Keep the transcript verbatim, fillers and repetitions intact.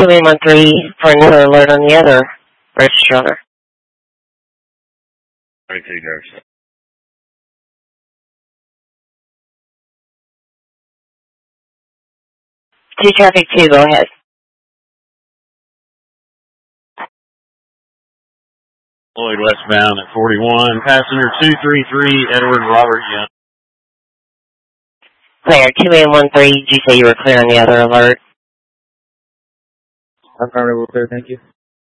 two eight one three for another alert on the other register. thirty-two, Jefferson. Two traffic two, go ahead. Lloyd westbound at forty-one, passenger two three three, Edward Robert Young. Clear, two eight one three, did you say you were clear on the other alert? Affirmative, clear, thank you.